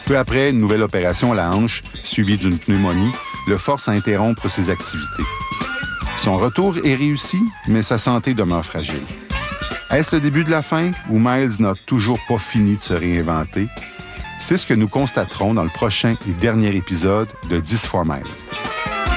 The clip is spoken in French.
Peu après, une nouvelle opération à la hanche, suivie d'une pneumonie, le force à interrompre ses activités. Son retour est réussi, mais sa santé demeure fragile. Est-ce le début de la fin ou Miles n'a toujours pas fini de se réinventer? C'est ce que nous constaterons dans le prochain et dernier épisode de 10 fois Miles.